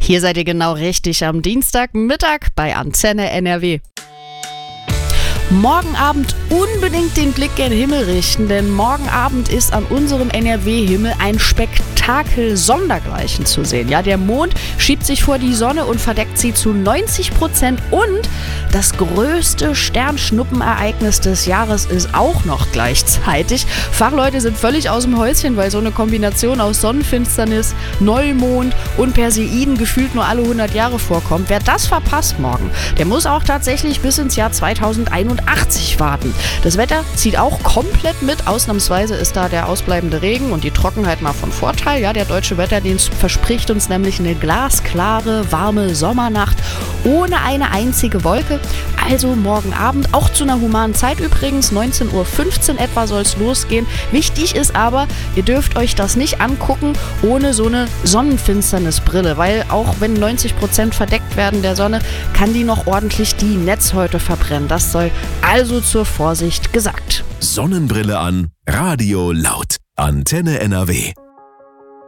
Hier seid ihr genau richtig am Dienstagmittag bei Antenne NRW. Morgen Abend unbedingt den Blick gen Himmel richten, denn morgen Abend ist an unserem NRW-Himmel ein Spektakel sondergleichen zu sehen. Ja, der Mond schiebt sich vor die Sonne und verdeckt sie zu 90% und das größte Sternschnuppenereignis des Jahres ist auch noch gleichzeitig. Fachleute sind völlig aus dem Häuschen, weil so eine Kombination aus Sonnenfinsternis, Neumond und Perseiden gefühlt nur alle 100 Jahre vorkommt. Wer das verpasst morgen, der muss auch tatsächlich bis ins Jahr 2081 warten. Das Wetter zieht auch komplett mit. Ausnahmsweise ist da der ausbleibende Regen und die Trockenheit mal von Vorteil. Ja, der deutsche Wetterdienst verspricht uns nämlich eine glasklare, warme Sommernacht ohne eine einzige Wolke. Also morgen Abend, auch zu einer humanen Zeit übrigens, 19:15 Uhr etwa soll es losgehen. Wichtig ist aber, ihr dürft euch das nicht angucken ohne so eine Sonnenfinsternisbrille, weil auch wenn 90% verdeckt werden der Sonne, kann die noch ordentlich die Netzhäute verbrennen. Das soll also zur Vorsicht gesagt. Sonnenbrille an, Radio laut. Antenne NRW.